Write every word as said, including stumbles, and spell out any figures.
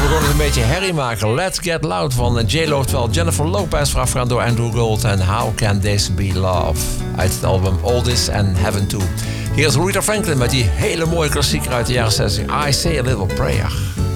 we gewoon eens een beetje herrie maken. Let's Get Loud van J-Lo, terwijl Jennifer Lopez voorafgaan door Andrew Gold en How Can This Be Love uit het album All This and Heaven Too. Hier is Aretha Franklin met die hele mooie klassieker uit de jaren zestig, I Say a Little Prayer.